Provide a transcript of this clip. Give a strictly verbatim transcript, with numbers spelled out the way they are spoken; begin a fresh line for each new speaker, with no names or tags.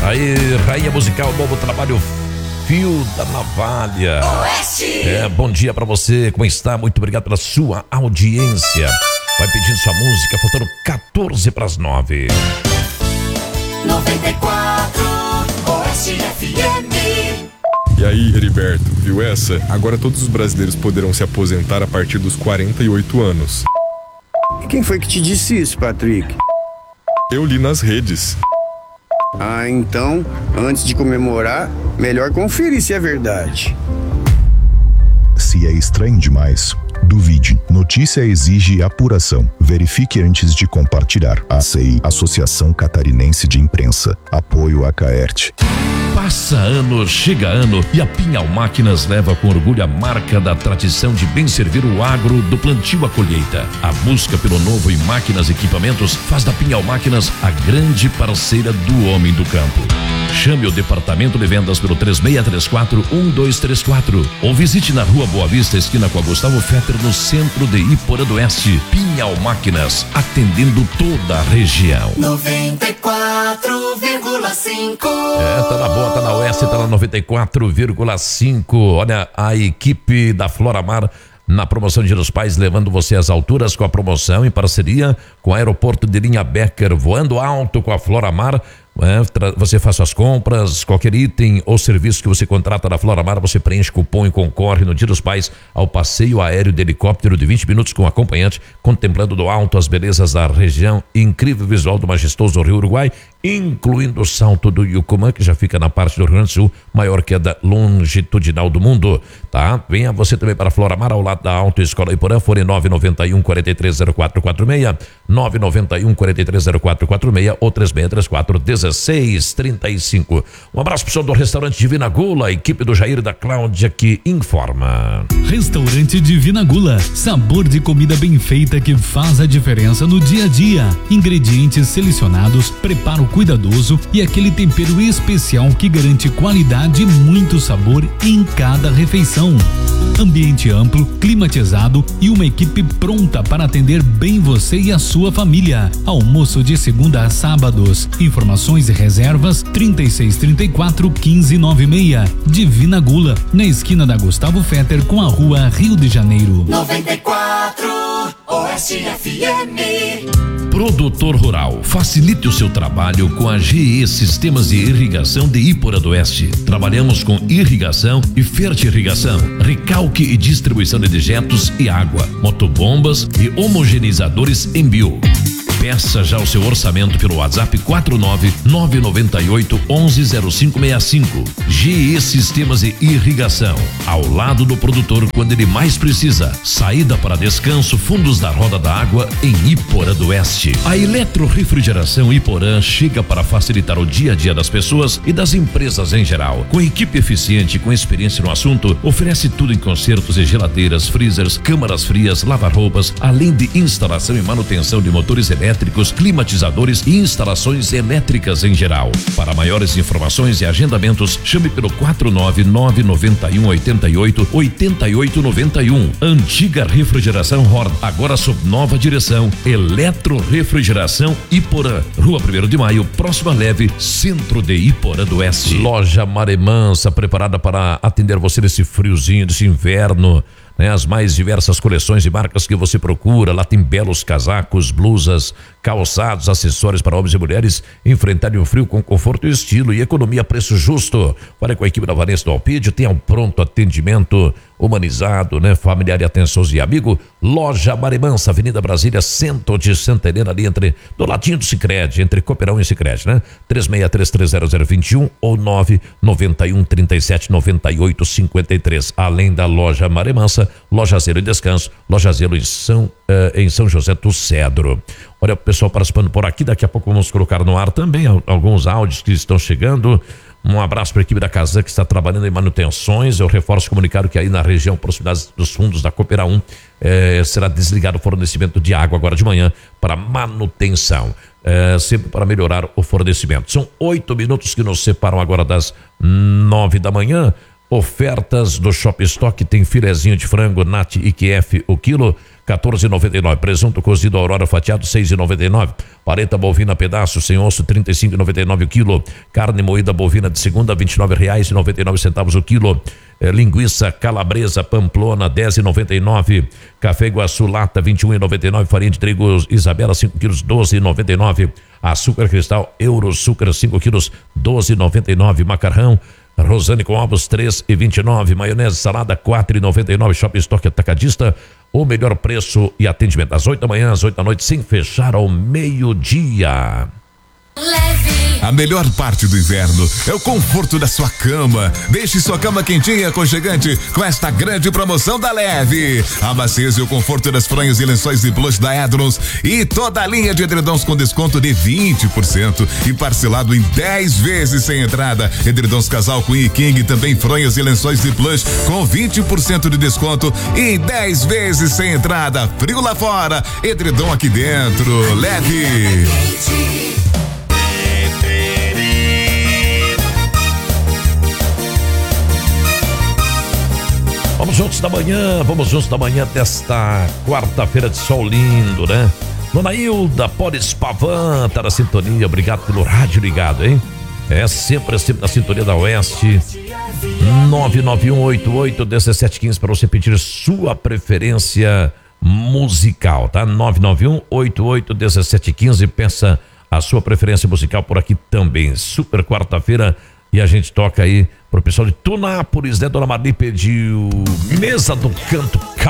Aí, rainha musical, novo trabalho, Fio da Navalha.
Oeste.
É, bom dia pra você, como está? Muito obrigado pela sua audiência. Vai pedindo sua música, faltando quatorze para as nove.
noventa e quatro Oeste F M.
E aí, Heriberto, viu essa? Agora todos os brasileiros poderão se aposentar a partir dos quarenta e oito anos.
E quem foi que te disse isso, Patrick?
Eu li nas redes.
Ah, então, antes de comemorar, melhor conferir se é verdade.
Se é estranho demais, duvide. Notícia exige apuração. Verifique antes de compartilhar. A C I, Associação Catarinense de Imprensa. Apoio a Caerte.
Passa ano, chega ano e a Pinhal Máquinas leva com orgulho a marca da tradição de bem servir o agro do plantio à colheita. A busca pelo novo em máquinas e equipamentos faz da Pinhal Máquinas a grande parceira do homem do campo. Chame o departamento de vendas pelo três seis três quatro, um dois três quatro ou visite na Rua Boa Vista, esquina com a Gustavo Fetter, no centro de Iporã do Oeste. Pinhal Máquinas, atendendo toda a região.
noventa e quatro vírgula cinco.
É, tá na boa, tá na Oeste, tá na noventa e quatro vírgula cinco. Olha, a equipe da Floramar na promoção Dia dos Pais, levando você às alturas com a promoção em parceria com o Aeroporto de Linha Becker, voando alto com a Floramar. É, você faz suas compras, qualquer item ou serviço que você contrata na Floramar, você preenche cupom e concorre no Dia dos Pais ao passeio aéreo de helicóptero de vinte minutos com acompanhante, contemplando do alto as belezas da região, incrível visual do majestoso Rio Uruguai, incluindo o Salto do Yucumã, que já fica na parte do Rio Grande do Sul, maior queda longitudinal do mundo, tá? Venha você também para Floramar, ao lado da Autoescola Iporã, fone nove nove um, quatro três zero quatro quatro seis, nove nove um, quatro três zero quatro quatro seis ou três seis três quatro, dezesseis trinta e cinco. Um abraço pro pessoal do restaurante Divina Gula, equipe do Jair e da Cláudia que informa.
Restaurante Divina Gula, sabor de comida bem feita que faz a diferença no dia a dia. Ingredientes selecionados, preparo cuidadoso e aquele tempero especial que garante qualidade e muito sabor em cada refeição. Ambiente amplo, climatizado e uma equipe pronta para atender bem você e a sua família. Almoço de segunda a sábados. Informações e reservas trinta e seis, trinta e quatro, quinze, noventa e seis. Divina Gula, na esquina da Gustavo Fetter com a rua Rio de Janeiro.
noventa e quatro Oeste F M.
Produtor Rural, facilite o seu trabalho com a G E Sistemas de Irrigação de Iporã do Oeste. Trabalhamos com irrigação e fertirrigação, recalque e distribuição de dejetos e água, motobombas e homogeneizadores em bio. Peça já o seu orçamento pelo WhatsApp quatro nove nove nove oito, um um, zero cinco seis cinco. G E Sistemas de Irrigação, ao lado do produtor quando ele mais precisa. Saída para descanso, fundos da Roda da Água em Iporã do Oeste. A Eletrorefrigeração Iporã chega para facilitar o dia a dia das pessoas e das empresas em geral. Com equipe eficiente e com experiência no assunto, oferece tudo em consertos de geladeiras, freezers, câmaras frias, lavar-roupas, além de instalação e manutenção de motores elétricos, climatizadores e instalações elétricas em geral. Para maiores informações e agendamentos, chame pelo quatro nove nove nove um, oito oito, oito oito nove um. Antiga Refrigeração Horn, agora sob nova direção. Eletrorefrigeração Iporã, Rua primeiro de Maio, próxima Leve, centro de Iporã do Oeste. Loja Maremansa, preparada para atender você nesse friozinho, desse inverno, né? As mais diversas coleções e marcas que você procura. Lá tem belos casacos, blusas, calçados, acessórios para homens e mulheres enfrentarem o frio com conforto e estilo e economia a preço justo. Fale com a equipe da Vanessa do Alpídio, tem um pronto atendimento humanizado, né? Familiar e atencioso e amigo. Loja Maremansa, Avenida Brasília, centro de Santa Helena, ali entre, do ladinho do Sicredi, entre Cooperão e Sicredi, né? três seis três três zero zero dois um ou nove nove um, trinta e sete, noventa e oito, cinquenta e três. Além da Loja Maremansa, Loja Zelo e Descanso, Loja Zelo em São, eh, em São José do Cedro. Olha o pessoal participando por aqui, daqui a pouco vamos colocar no ar também alguns áudios que estão chegando. Um abraço para a equipe da Casan que está trabalhando em manutenções. Eu reforço o comunicado que aí na região, proximidade dos fundos da Cooperão um, eh, será desligado o fornecimento de água agora de manhã para manutenção. É, sempre para melhorar o fornecimento. São oito minutos que nos separam agora das nove da manhã. Ofertas do Shop Stock, tem filezinho de frango Nat I Q F o quilo, quatorze e noventa e nove. Presunto cozido Aurora fatiado, seis e noventa e nove. Paleta bovina pedaço sem osso, trinta e cinco e noventa e nove o quilo. Carne moída bovina de segunda, vinte e nove reais e noventa e nove centavos o quilo. É, linguiça calabresa Pamplona, dez e noventa e nove. Café Iguaçu lata, vinte e um e noventa e nove. Farinha de trigo Isabela, cinco quilos, doze e noventa e nove. Açúcar cristal Euro Açúcar, cinco quilos, doze e noventa e nove. Macarrão Rosane com ovos, três e vinte e nove. Maionese salada, quatro e noventa e nove. Shopping Stock Atacadista, o melhor preço e atendimento às oito da manhã, às oito da noite, sem fechar ao meio-dia.
A melhor parte do inverno é o conforto da sua cama. Deixe sua cama quentinha e aconchegante com esta grande promoção da Leve. A maciez e o conforto das fronhas e lençóis de blush da Edrons e toda a linha de edredons com desconto de vinte por cento e parcelado em dez vezes sem entrada. Edredons casal Queen e King, também fronhas e lençóis de blush com vinte por cento de desconto e dez vezes sem entrada. Frio lá fora, edredom aqui dentro. Leve.
Vamos juntos da manhã, vamos juntos da manhã desta quarta-feira de sol lindo, né? Dona Hilda, Polis Pavan, tá na sintonia, obrigado pelo rádio ligado, hein? É sempre, sempre na sintonia da Oeste. nove nove um oito oito um sete um cinco para você pedir sua preferência musical, tá? nove nove um oito oito um sete um cinco, peça a sua preferência musical por aqui também. Super quarta-feira. E a gente toca aí pro pessoal de Tunápolis, né? Dona Marli pediu Mesa do Canto